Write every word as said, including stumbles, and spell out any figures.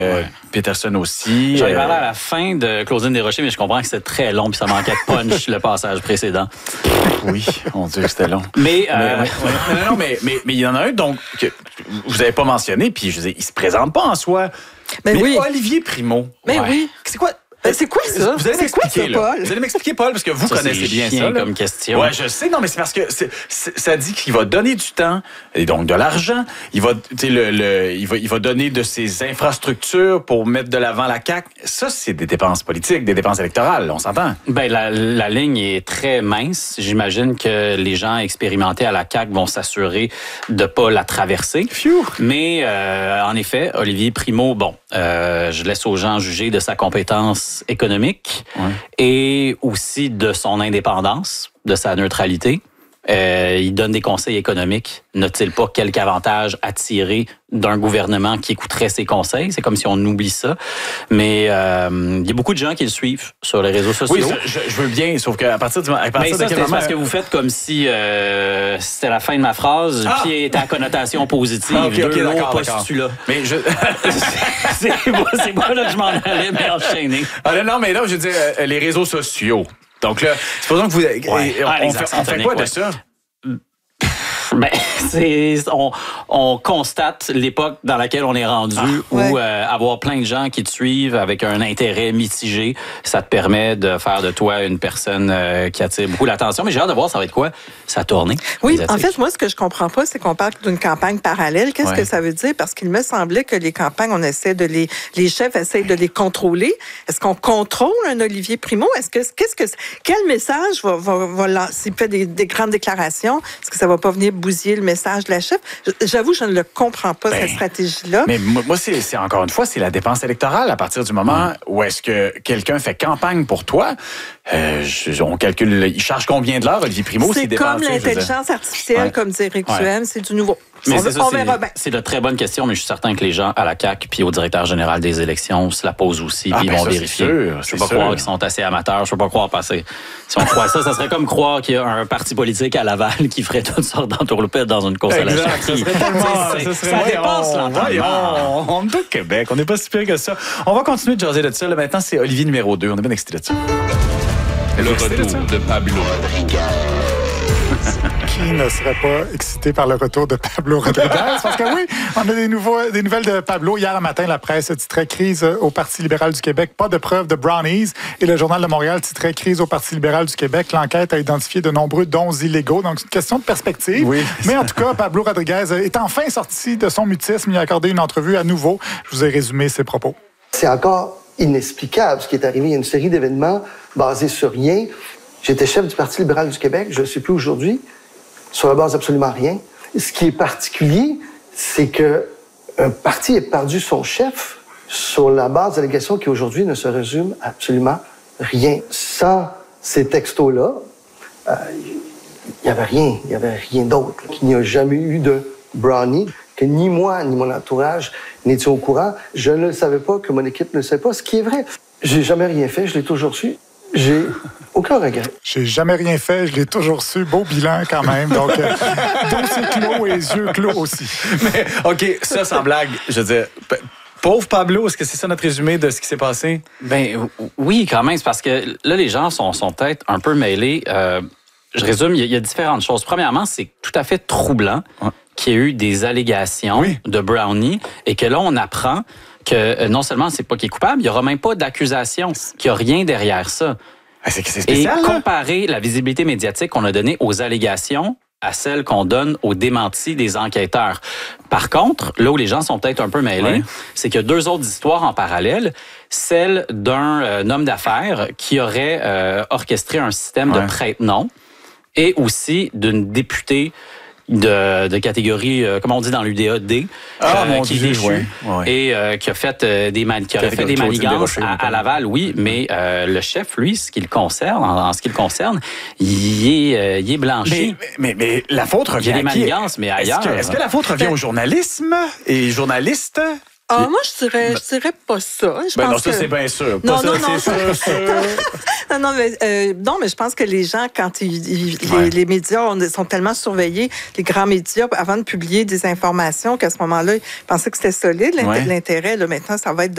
Euh, ouais. Peterson aussi. J'en ai euh... parlé à la fin de Claudine Desrochers, mais je comprends que c'était très long puis ça manquait de punch le passage précédent. Oui, on dit que c'était long. Mais, euh... mais, ouais, ouais. non, non, mais, mais, mais il y en a un donc que vous n'avez pas mentionné, puis je veux dire, il se présente pas en soi. Mais, mais oui. Olivier Primo. Mais ouais. oui. C'est quoi? C'est quoi ça? Vous allez c'est quoi ça, là. Paul? Vous allez m'expliquer, Paul, parce que vous ça, connaissez bien ça. Là. Comme question. Ouais, je sais. Non, mais c'est parce que c'est, c'est, ça dit qu'il va donner du temps et donc de l'argent. Il va, tu sais, le, le, il va, il va donner de ses infrastructures pour mettre de l'avant la C A Q. Ça, c'est des dépenses politiques, des dépenses électorales. On s'entend. Ben la, la ligne est très mince. J'imagine que les gens expérimentés à la C A Q vont s'assurer de pas la traverser. Phew. Mais euh, en effet, Olivier Primo, bon, euh, je laisse aux gens juger de sa compétence économique. Ouais. Et aussi de son indépendance, de sa neutralité. Euh, il donne des conseils économiques. N'a-t-il pas quelque avantage à tirer d'un gouvernement qui écouterait ses conseils? C'est comme si on oublie ça. Mais euh, il y a beaucoup de gens qui le suivent sur les réseaux sociaux. Oui, je, je veux bien, sauf qu'à partir du moment... À partir Mais ça, de quel c'est moment... parce que vous faites comme si euh, c'était la fin de ma phrase, ah! Puis était à connotation positive. Ah, okay, okay, de d'accord, l'eau, d'accord. pas là. Mais je... c'est moi, c'est moi là que je m'en allais, mais enchaîner. Ah, non, mais non, je veux dire, euh, les réseaux sociaux. Donc là, supposons que vous... Ouais. On, ah, on, fait, on fait quoi ouais. de ça? Ben, c'est, on, on constate l'époque dans laquelle on est rendu, ah, où ouais. euh, avoir plein de gens qui te suivent avec un intérêt mitigé, ça te permet de faire de toi une personne euh, qui attire beaucoup l'attention. Mais j'ai hâte de voir ça va être quoi, sa tournée. Oui, en fait, moi, ce que je comprends pas, c'est qu'on parle d'une campagne parallèle. Qu'est-ce ouais. que ça veut dire? Parce qu'il me semblait que les campagnes, on essaie de les... Les chefs essayent de les contrôler. Est-ce qu'on contrôle un Olivier Primo? Est-ce que... Qu'est-ce que... Quel message va... va, va lancer? S'il fait des, des grandes déclarations, est-ce que ça va pas venir bousiller le message de la chef? J'avoue, je ne le comprends pas, ben, cette stratégie-là. Mais moi, c'est, c'est encore une fois, c'est la dépense électorale. À partir du moment mmh. où est-ce que quelqu'un fait campagne pour toi, euh, on calcule, il charge combien de l'heure, Olivier Primo? C'est comme l'intelligence artificielle, ouais. comme dit Éric ouais. Suem, c'est du nouveau. Mais on, c'est, ça, on c'est, verra bien. C'est de très bonnes questions, mais je suis certain que les gens à la C A Q puis au directeur général des élections se la posent aussi, puis ah, ils ben vont ça, vérifier. Sûr, je ne peux pas sûr. croire qu'ils sont assez amateurs, je ne peux pas croire passer. Si on croit ça, ça serait comme croire qu'il y a un parti politique à Laval qui ferait toutes sortes d'entourloupettes dans une course exact, à la chartie. Ça, ça, ça dépasse l'entendement. On est au Québec, on n'est pas si pire que ça. On va continuer de jaser de ça. Là, maintenant, c'est Olivier numéro deux. On est bien excité de ça. Le retour de Pablo Rodriguez. Qui ne serait pas excité par le retour de Pablo Rodriguez? Parce que oui, on a des, nouveaux, des nouvelles de Pablo. Hier matin, la presse titrait « Crise au Parti libéral du Québec, pas de preuves de brownies ». Et le Journal de Montréal titrait « Crise au Parti libéral du Québec, l'enquête a identifié de nombreux dons illégaux ». Donc, c'est une question de perspective. Oui. Mais en tout cas, Pablo Rodriguez est enfin sorti de son mutisme. Il a accordé une entrevue à nouveau. Je vous ai résumé ses propos. C'est encore inexplicable ce qui est arrivé. Il y a une série d'événements basés sur rien. J'étais chef du Parti libéral du Québec, je ne le suis plus aujourd'hui, sur la base d'absolument rien. Ce qui est particulier, c'est qu'un parti ait perdu son chef sur la base d'allégations qui aujourd'hui ne se résument absolument rien. Sans ces textos-là, il euh, n'y avait rien, il n'y avait rien d'autre. Il n'y a jamais eu de brownie, que ni moi ni mon entourage n'étions au courant. Je ne le savais pas, que mon équipe ne le savait pas, ce qui est vrai. J'ai jamais rien fait, je l'ai toujours su. J'ai aucun regret. J'ai jamais rien fait, je l'ai toujours su. Beau bilan quand même. Donc, euh, dossier clos et yeux clos aussi. Mais, OK, ça, sans blague, je veux dire... Pauvre Pablo, est-ce que c'est ça notre résumé de ce qui s'est passé? Ben oui, quand même, c'est parce que là, les gens sont, sont peut-être un peu mêlés. Euh, je résume, il y, y a différentes choses. Premièrement, c'est tout à fait troublant ouais. qu'il y ait eu des allégations oui. de brownie et que là, on apprend que euh, non seulement c'est pas qu'il est coupable, il n'y aura même pas d'accusation, qu'il n'y a rien derrière ça. Ah, c'est, c'est spécial, et là. comparer la visibilité médiatique qu'on a donnée aux allégations à celle qu'on donne aux démentis des enquêteurs. Par contre, là où les gens sont peut-être un peu mêlés, ouais. c'est qu'il y a deux autres histoires en parallèle. Celle d'un euh, homme d'affaires qui aurait euh, orchestré un système ouais. de prête-nom et aussi d'une députée de, de catégorie, euh, comme on dit dans l'U D A, D, ah, euh, mon qui Dieu, est déchu ouais, ouais. et euh, qui a fait euh, des, man- qui aurait fait des manigances à, à Laval, oui, mais euh, le chef, lui, ce qui le concerne, en, en ce qui le concerne, il est, euh, il est blanchi. Mais, mais, mais la faute revient il y a des à qui? manigances, mais ailleurs. Est-ce que, est-ce que la faute revient ben, au journalisme et journalistes? Ah, moi, je dirais, je dirais pas ça. Je ben pense non, ça, que... c'est bien sûr. Non, pas non, ça, non. C'est sûr, sûr. non, non, mais, euh, non, mais je pense que les gens, quand ils, ils, ouais. les, les médias on, sont tellement surveillés, les grands médias, avant de publier des informations, qu'à ce moment-là, ils pensaient que c'était solide, l'int- ouais. l'intérêt. Là, maintenant, ça va être